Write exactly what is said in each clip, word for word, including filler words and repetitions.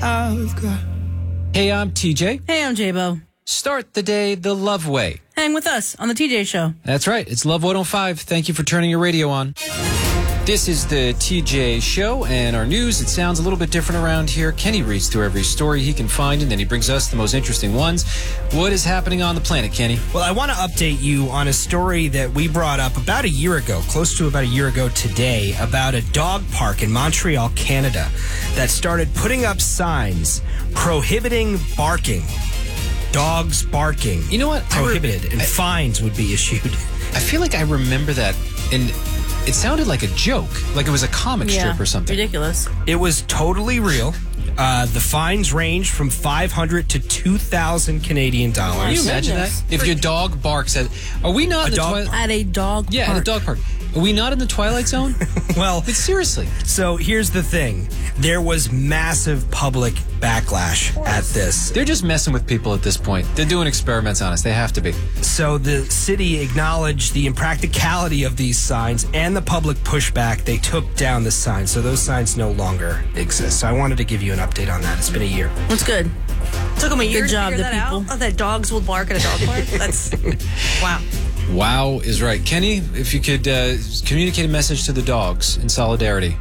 I've got. Hey, I'm T J. Hey, I'm J-Bo. Start the day the love way. Hang with us on the T J Show. That's right. It's Love one oh five. Thank you for turning your radio on. This is the T J Show, and our news, it sounds a little bit different around here. Kenny reads through every story he can find, and then he brings us the most interesting ones. What is happening on the planet, Kenny? Well, I want to update you on a story that we brought up about a year ago, close to about a year ago today, about a dog park in Montreal, Canada, that started putting up signs prohibiting barking. Dogs barking. You know what? Prohibited, I, and I, fines would be issued. I feel like I remember that, and it sounded like a joke, like it was a comic yeah, strip or something. Ridiculous. It was totally real. Uh, the fines range from five hundred to two thousand Canadian dollars. Can you imagine Goodness. that? If your dog barks at... Are we not A in the dog- Twilight... At a dog Yeah, park. at a dog park. Are we not in the Twilight Zone? Well, It's seriously. so here's the thing. There was massive public backlash at this. They're just messing with people at this point. They're doing experiments on us. They have to be. So the city acknowledged the impracticality of these signs and the public pushback. They took down the signs, so those signs no longer exist. So I wanted to give you an update on that. It's been a year. That's good. Took them a year Good job, to the figure that people. out. Oh, that dogs will bark at a dog park. That's wow. Wow is right. Kenny, if you could uh, communicate a message to the dogs in solidarity.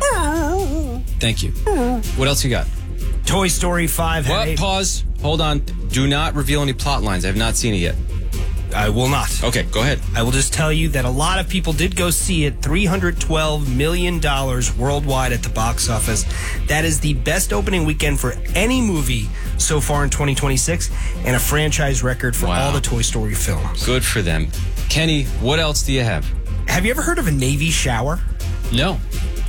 Thank you. What else you got? Toy Story five had What? a- Pause. Hold on. Do not reveal any plot lines. I have not seen it yet. I will not. Okay, go ahead. I will just tell you that a lot of people did go see it. three hundred twelve million dollars worldwide at the box office. That is the best opening weekend for any movie so far in twenty twenty-six, and a franchise record for Wow. all the Toy Story films. Good for them. Kenny, what else do you have? Have you ever heard of a Navy shower? No.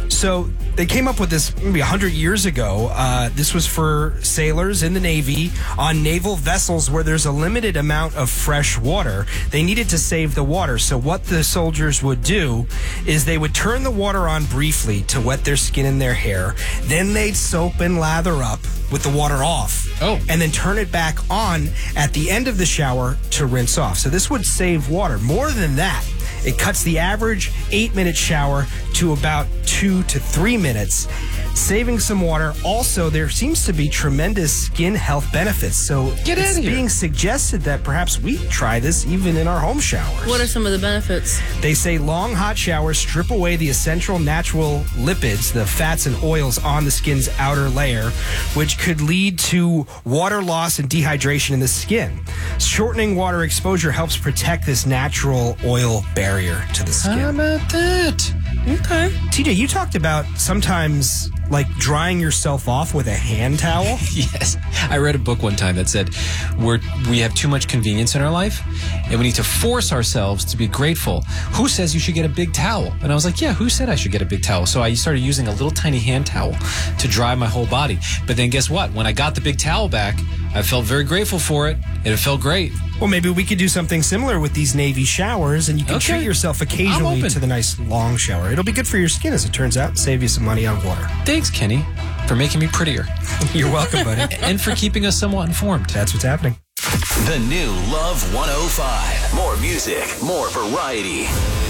So they came up with this maybe one hundred years ago. Uh, this was for sailors in the Navy on naval vessels where there's a limited amount of fresh water. They needed to save the water. So what the soldiers would do is they would turn the water on briefly to wet their skin and their hair. Then they'd soap and lather up with the water off. Oh. And then turn it back on at the end of the shower to rinse off. So this would save water. More than that, it cuts the average eight-minute shower to about two to three minutes, saving some water. Also, there seems to be tremendous skin health benefits. So Get it's outta here. being suggested that perhaps we try this even in our home showers. What are some of the benefits? They say long hot showers strip away the essential natural lipids, the fats and oils on the skin's outer layer, which could lead to water loss and dehydration in the skin. Shortening water exposure helps protect this natural oil barrier to the skin. How about that? Okay. T J, you talked about sometimes like drying yourself off with a hand towel. Yes. I read a book one time that said we're, we have too much convenience in our life and we need to force ourselves to be grateful. Who says you should get a big towel? And I was like, yeah, who said I should get a big towel? So I started using a little tiny hand towel to dry my whole body. But then guess what? When I got the big towel back, I felt very grateful for it and it felt great. Well, maybe we could do something similar with these Navy showers, and you can Okay. treat yourself I'm occasionally open. to the nice long shower. It'll be good for your skin, as it turns out, and save you some money on water. Thanks, Kenny, for making me prettier You're welcome, buddy. and for keeping us somewhat informed. That's what's happening. The new Love one oh five. More music, more variety.